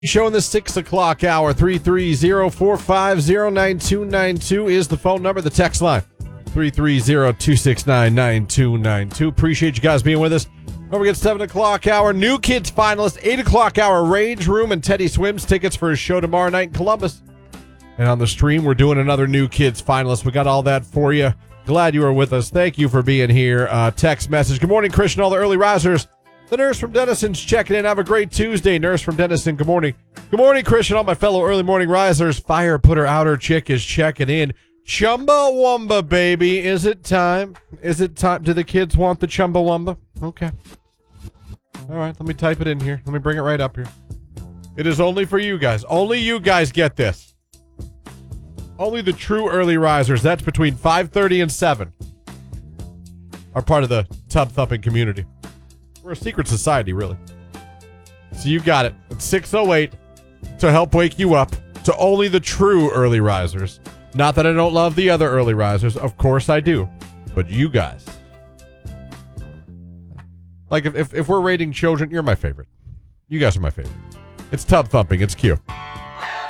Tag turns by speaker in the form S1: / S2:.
S1: Showing the 6 o'clock hour, 330-450-9292 is the phone number. The text line, 330-269-9292. Appreciate you guys being with us. Don't forget 7 o'clock hour, New Kids finalist, 8 o'clock hour, Rage Room and Teddy Swims tickets for his show tomorrow night in Columbus. And on the stream, we're doing another New Kids finalist. We got all that for you. Glad you were with us. Thank you for being here. Text message. Good morning, Christian, all the early risers. The nurse from Denison's checking in. Have a great Tuesday, nurse from Denison. Good morning. Good morning, Christian, all my fellow early morning risers. Fire putter outer chick is checking in. Chumbawamba, baby. Is it time? Is it time? Do the kids want the Chumbawamba? Okay. All right, let me type it in here. Let me bring it right up here. It is only for you guys. Only you guys get this. Only the true early risers, that's between 5:30 and 7, are part of the tub thumping community. We're a secret society, really. So you got it. It's 6:08 to help wake you up to only the true early risers. Not that I don't love the other early risers. Of course I do. But you guys. Like, if we're rating children, you're my favorite. You guys are my favorite. It's tub thumping. It's cute.